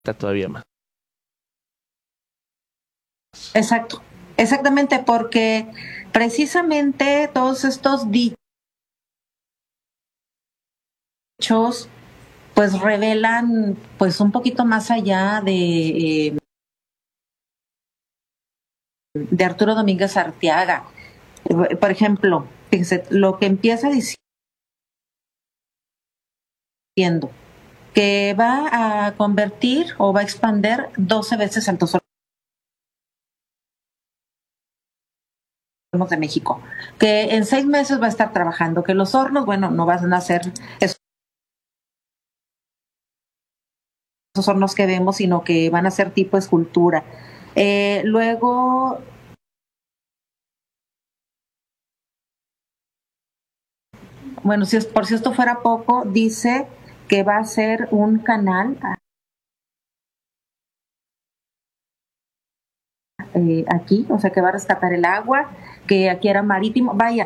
todavía más. Exacto, exactamente, porque precisamente todos estos dichos pues revelan pues un poquito más allá de Arturo Domínguez Arteaga. Por ejemplo, fíjense, lo que empieza diciendo que va a convertir o va a expander 12 veces Altos Hornos de México, que en 6 meses va a estar trabajando, que los hornos, bueno, no van a ser esos hornos que vemos, sino que van a ser tipo escultura. Luego, bueno, si esto fuera poco, dice que va a ser un canal aquí, o sea que va a rescatar el agua, que aquí era marítimo, vaya,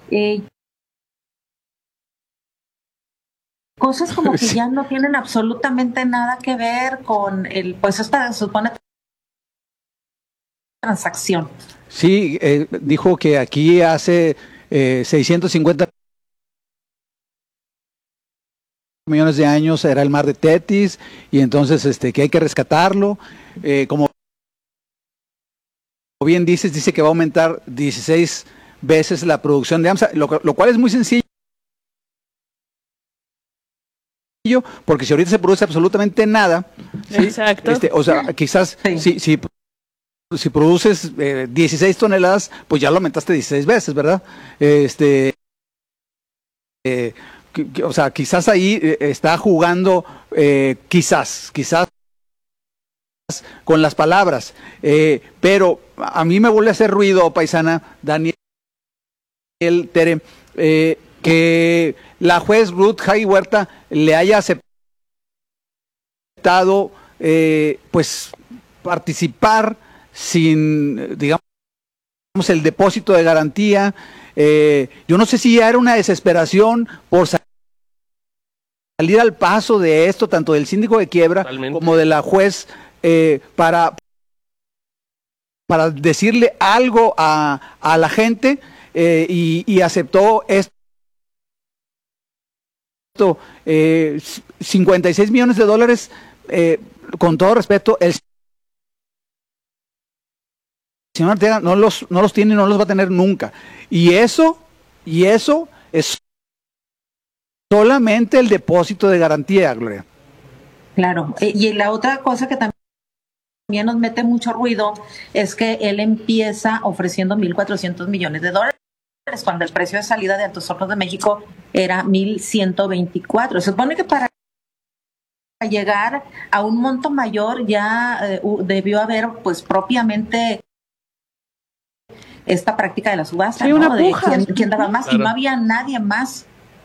cosas como que sí, ya no tienen absolutamente nada que ver con pues esta se supone transacción. Sí, dijo que aquí hace 650 millones de años era el mar de Tetis y entonces que hay que rescatarlo. Como bien dice que va a aumentar 16 veces la producción de AMSA, lo cual es muy sencillo, porque si ahorita se produce absolutamente nada, ¿sí? Exacto. O sea, quizás sí. si produces 16 toneladas, pues ya lo aumentaste 16 veces, ¿verdad? O sea, quizás ahí está jugando, quizás con las palabras, pero a mí me vuelve a hacer ruido, paisana, Daniel, Tere, que la juez Ruth Jai Huerta le haya aceptado, pues, participar sin, digamos, el depósito de garantía. Yo no sé si ya era una desesperación por salir al paso de esto, tanto del síndico de quiebra totalmente, como de la juez, para decirle algo a la gente, y aceptó esto, 56 millones de dólares, con todo respeto, el señor Arteaga no los tiene y no los va a tener nunca. Y eso es solamente el depósito de garantía, Gloria. Claro, y la otra cosa que también nos mete mucho ruido es que él empieza ofreciendo 1,400 millones de dólares, cuando el precio de salida de Altos Hornos de México era 1,124. Se supone que para llegar a un monto mayor ya debió haber, pues, propiamente esta práctica de la subasta, sí, ¿no? Una de puja. quién daba más, claro. Y no había nadie más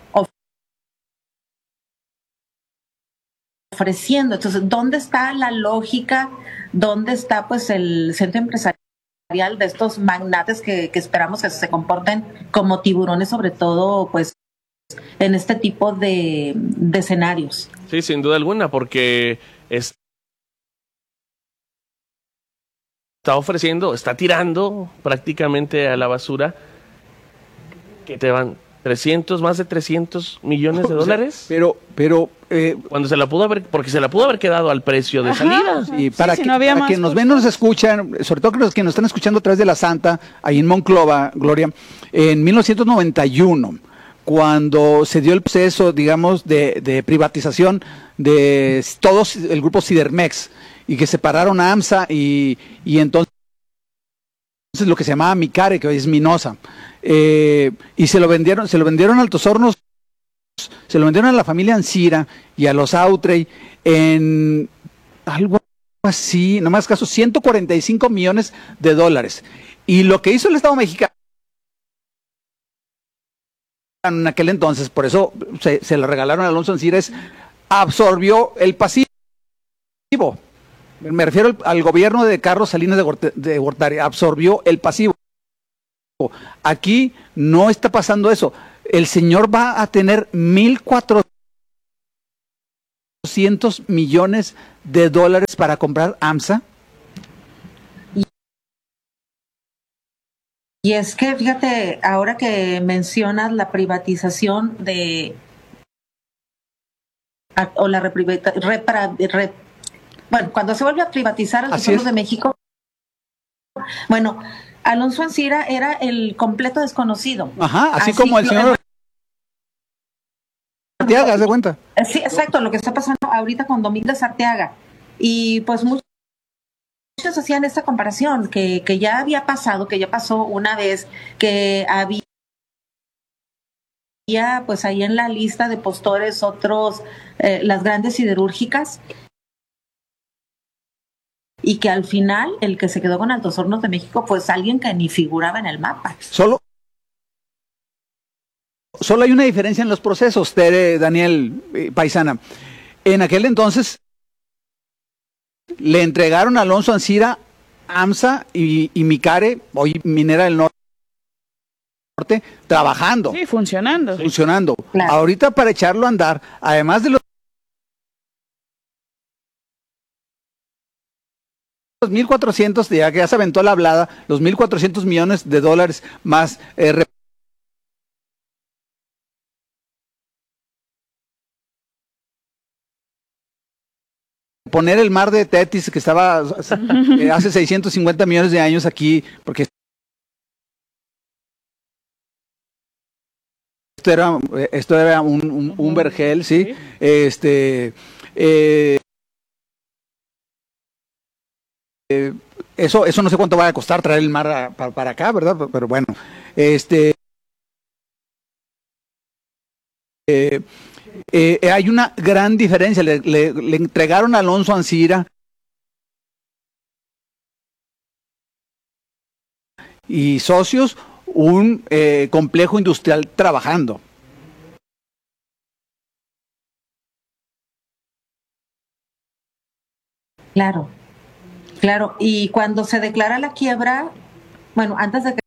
ofreciendo. Entonces, ¿dónde está la lógica? ¿Dónde está, pues, el centro empresarial de estos magnates que esperamos que se comporten como tiburones, sobre todo, pues, en este tipo de escenarios? Sí, sin duda alguna, porque está ofreciendo, está tirando prácticamente a la basura, que te van más de 300 millones de dólares. Pero cuando se la pudo haber, porque se la pudo haber quedado al precio de salida. Y para que nos ven, nos escuchan, sobre todo los que nos están escuchando a través de la Santa, ahí en Monclova, Gloria, en 1991, cuando se dio el proceso, digamos, de privatización de todos el grupo Sidermex, y que separaron a AMSA y entonces lo que se llamaba Micare, que hoy es Minosa, y se lo vendieron a Altos Hornos, se lo vendieron a la familia Ancira y a los Outrey en algo así, nomás caso, 145 millones de dólares. Y lo que hizo el Estado mexicano en aquel entonces, por eso se lo regalaron a Alonso Ancira, absorbió el pasivo. Me refiero al gobierno de Carlos Salinas de Gortari, absorbió el pasivo. Aquí no está pasando eso. El señor va a tener 1,400 200 millones de dólares para comprar AMSA. Y es que, fíjate, ahora que mencionas la privatización o la bueno, cuando se vuelve a privatizar el Tesoros de México, bueno, Alonso Ancira era el completo desconocido. Ajá, así como el señor Arteaga, ¿haz de cuenta? Sí, exacto, lo que está pasando ahorita con Domínguez Arteaga. Y pues muchos hacían esta comparación, que ya había pasado, que ya pasó una vez, que había pues ahí en la lista de postores otros, las grandes siderúrgicas, y que al final el que se quedó con Altos Hornos de México pues alguien que ni figuraba en el mapa. Solo hay una diferencia en los procesos, Tere, Daniel, Paisana. En aquel entonces le entregaron a Alonso Ancira AMSA y Micare, hoy Minera del Norte, trabajando. Sí, funcionando. Claro. Ahorita para echarlo a andar, además de los 1.400, ya que ya se aventó la hablada, los 1.400 millones de dólares más poner el mar de Tetis que estaba hace 650 millones de años aquí, porque esto era un vergel, ¿sí? Eso no sé cuánto va a costar traer el mar para acá, ¿verdad? Pero bueno, hay una gran diferencia. Le entregaron a Alonso Ancira y socios un complejo industrial trabajando. Claro, y cuando se declara la quiebra, bueno, antes de que